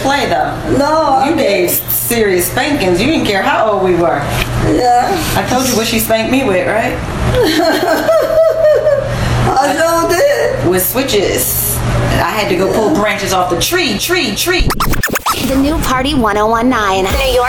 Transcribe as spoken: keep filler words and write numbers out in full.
play though. No, You I gave serious spankings. You didn't care how old we were. Yeah. I told you what she spanked me with, right? I sure did. With switches. I had to go pull branches off the tree, tree, tree. The new Party ten nineteen. New York.